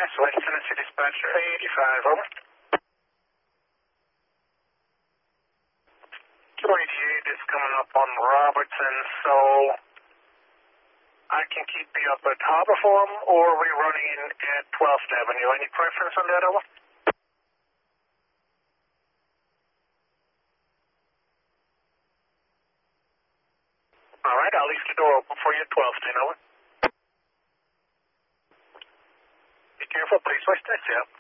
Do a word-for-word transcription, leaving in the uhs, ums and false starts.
West Tennessee Dispatcher eighty-five, over. two eighty-eight is coming up on Robertson, so I can keep you up at Harbor Forum, or are we running at twelfth Avenue? Any preference on that, over? All right, I'll leave the door open for you at twelfth, then, over. Be careful, please, West Tennessee.